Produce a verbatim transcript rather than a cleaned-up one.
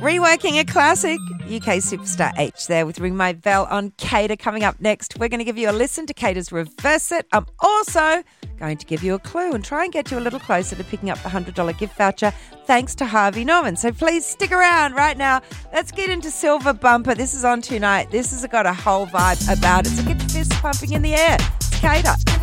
Reworking a classic, U K superstar H there with Ring My Bell on Cater. Coming up next, we're going to give you a listen to Cater's Reverse It. I'm also going to give you a clue and try and get you a little closer to picking up the one hundred dollars gift voucher thanks to Harvey Norman. So please stick around right now. Let's get into Silver Bumper. This is on tonight. This has got a whole vibe about it. So get your fists pumping in the air. It's Cater.